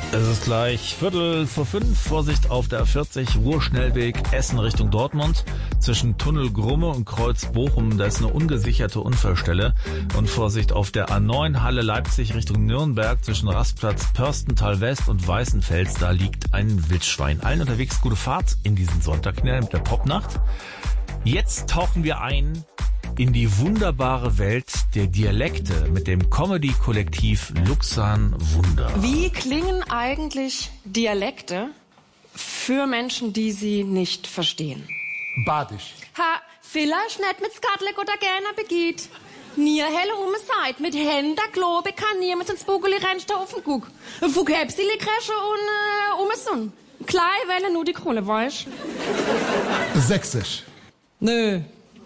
Es ist gleich 4:45, Vorsicht auf der A40, Ruhrschnellweg Essen Richtung Dortmund. Zwischen Tunnel Grumme und Kreuz Bochum, da ist eine ungesicherte Unfallstelle. Und Vorsicht auf der A9 Halle Leipzig Richtung Nürnberg, zwischen Rastplatz Pörstental West und Weißenfels, da liegt ein Wildschwein. Allen unterwegs gute Fahrt in diesen Sonntag mit der Popnacht. Jetzt tauchen wir ein in die wunderbare Welt der Dialekte mit dem Comedy-Kollektiv Luxan Wunder. Wie klingen eigentlich Dialekte für Menschen, die sie nicht verstehen? Badisch. Ha, vielleicht nicht mit Skatleck oder gerne begeht. Nie helle Zeit. Mit Händen Globe kann niemand ins Bugeli rennst auf den Guck. Fughäpsili Kresche und Sonn. Klein Welle nur die Kohle, weißt? Sächsisch. Nö.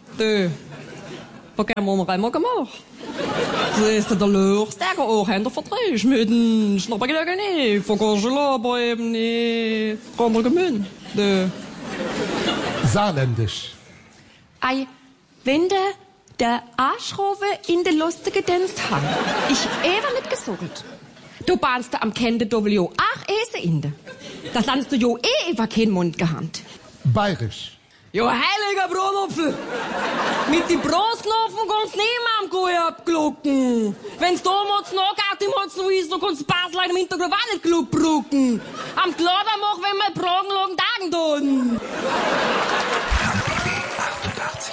Wat kan we maar gemacht? Ze is de lucht, sterke ook en de vertrees met een snappergelukken niet. Verkozen aber eben niet. Andere gemein. Saarländisch. Ei, wenn der Arschrowe in der lustige Dienst hat. Ich ever nicht gesucht. Du bahnst am Kende W. Ach, ese inde. Das landest du jo über kein Mund gehabt. Bayerisch. Jo, heiliger Brotopfel! Mit die Brostknopfen kannst niemand gut abglucken. Wenn's damals noch geht, im Holz so ist, dann kannst du Basel im Hintergrund auch nicht klug brucken. Am Glader mach, wenn wir Bragenlagen Tagen tun.